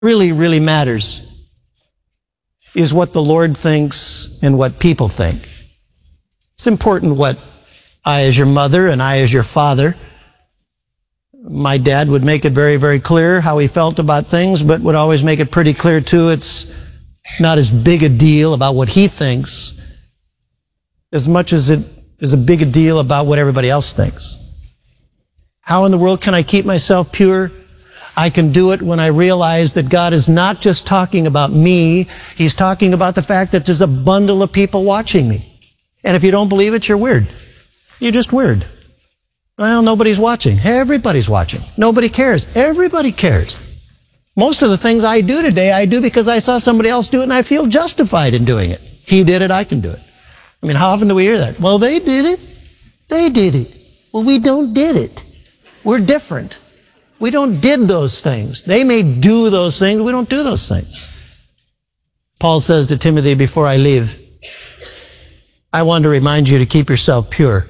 Really, really matters is what the Lord thinks and what people think. It's important what I as your mother and I as your father, my dad would make it very, very clear how he felt about things, but would always make it pretty clear too, it's not as big a deal about what he thinks as much as it is a big a deal about what everybody else thinks. How in the world can I keep myself pure? I can do it when I realize that God is not just talking about me, He's talking about the fact that there's a bundle of people watching me. And if you don't believe it, you're weird. You're just weird. Well, nobody's watching. Everybody's watching. Nobody cares. Everybody cares. Most of the things I do today, I do because I saw somebody else do it and I feel justified in doing it. He did it, I can do it. I mean, how often do we hear that? Well, they did it. They did it. Well, we don't did it. We're different. We don't did those things. They may do those things. We don't do those things. Paul says to Timothy before I leave, I want to remind you to keep yourself pure.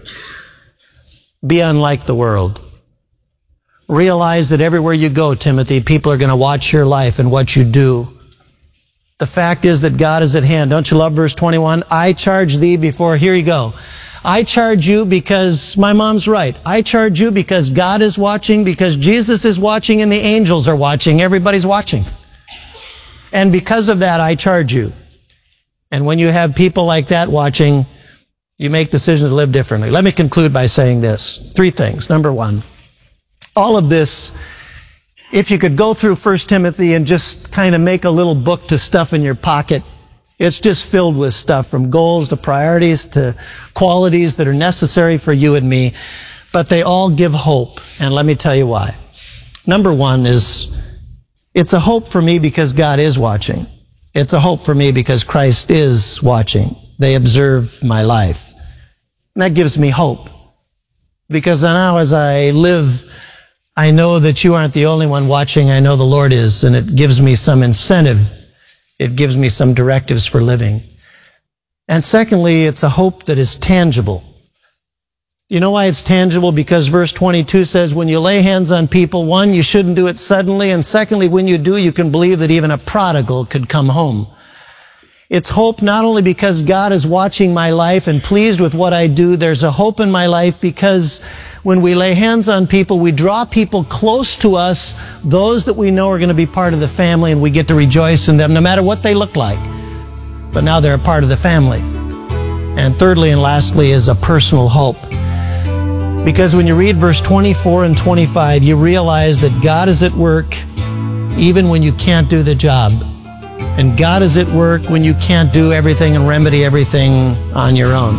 Be unlike the world. Realize that everywhere you go, Timothy, people are going to watch your life and what you do. The fact is that God is at hand. Don't you love verse 21? I charge thee before, here you go. I charge you because my mom's right. I charge you because God is watching, because Jesus is watching, and the angels are watching. Everybody's watching. And because of that, I charge you. And when you have people like that watching, you make decisions to live differently. Let me conclude by saying this. 3 things. Number 1, all of this, if you could go through 1 Timothy and just kind of make a little book to stuff in your pocket, it's just filled with stuff from goals to priorities to qualities that are necessary for you and me, but they all give hope. And let me tell you why. Number 1 is, it's a hope for me because God is watching. It's a hope for me because Christ is watching. They observe my life. And that gives me hope. Because now as I live, I know that you aren't the only one watching. I know the Lord is, and it gives me some incentive. It gives me some directives for living. And secondly, it's a hope that is tangible. You know why it's tangible? Because verse 22 says, when you lay hands on people, 1, you shouldn't do it suddenly, and secondly, when you do, you can believe that even a prodigal could come home. It's hope not only because God is watching my life and pleased with what I do, there's a hope in my life because when we lay hands on people, we draw people close to us, those that we know are going to be part of the family, and we get to rejoice in them no matter what they look like. But now they're a part of the family. And thirdly and lastly is a personal hope. Because when you read verse 24 and 25, you realize that God is at work even when you can't do the job. And God is at work when you can't do everything and remedy everything on your own.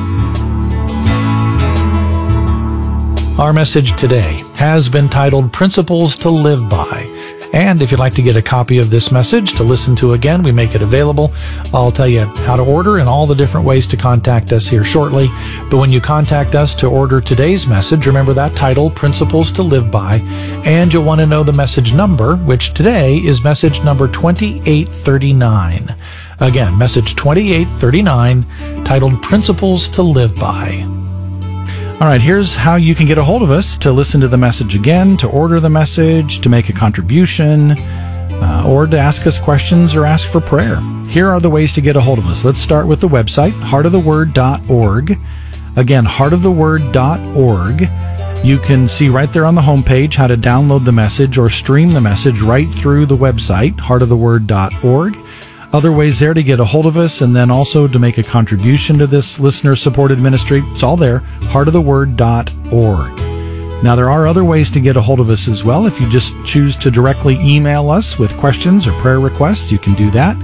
Our message today has been titled Principles to Live By. And if you'd like to get a copy of this message to listen to again, we make it available. I'll tell you how to order and all the different ways to contact us here shortly. But when you contact us to order today's message, remember that title, Principles to Live By, and you'll want to know the message number, which today is message number 2839. Again, message 2839, titled Principles to Live By. All right, here's how you can get a hold of us to listen to the message again, to order the message, to make a contribution, or to ask us questions or ask for prayer. Here are the ways to get a hold of us. Let's start with the website, heartoftheword.org. Again, heartoftheword.org. You can see right there on the homepage how to download the message or stream the message right through the website, heartoftheword.org. Other ways there to get a hold of us and then also to make a contribution to this listener-supported ministry. It's all there, heartoftheword.org. Now, there are other ways to get a hold of us as well. If you just choose to directly email us with questions or prayer requests, you can do that.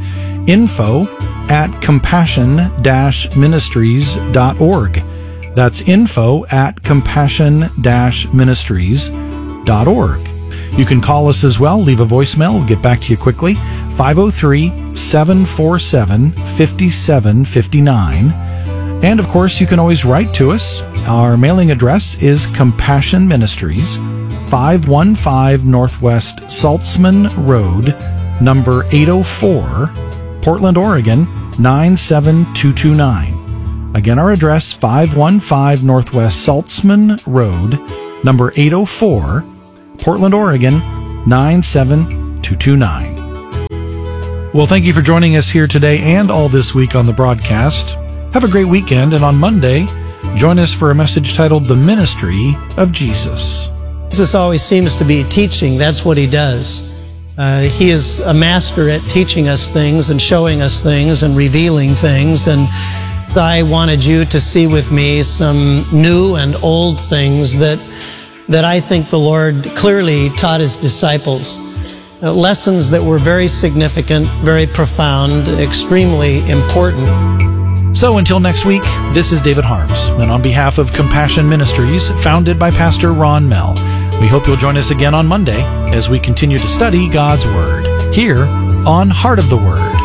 info@compassion-ministries.org. That's info@compassion-ministries.org. You can call us as well. Leave a voicemail. We'll get back to you quickly. 503-747-5759. And, of course, you can always write to us. Our mailing address is Compassion Ministries, 515 Northwest Saltzman Road, number 804, Portland, Oregon, 97229. Again, our address, 515 Northwest Saltzman Road, number 804, Portland, Oregon, 97229. Well, thank you for joining us here today and all this week on the broadcast. Have a great weekend, and on Monday, join us for a message titled The Ministry of Jesus. Jesus always seems to be teaching. That's what he does. He is a master at teaching us things and showing us things and revealing things. And I wanted you to see with me some new and old things that I think the Lord clearly taught his disciples. Lessons that were very significant, very profound, extremely important. So until next week, this is David Harms, and on behalf of Compassion Ministries, founded by Pastor Ron Mell, we hope you'll join us again on Monday as we continue to study God's Word here on Heart of the Word.